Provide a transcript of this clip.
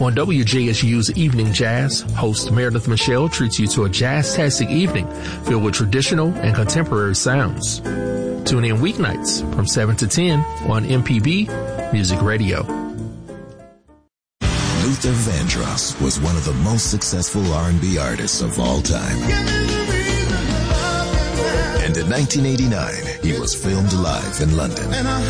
On WJSU's Evening Jazz, host Meredith Michelle treats you to a jazz-tastic evening filled with traditional and contemporary sounds. Tune in weeknights from 7 to 10 on MPB Music Radio. Luther Vandross was one of the most successful R&B artists of all time. And in 1989, he was filmed live in London.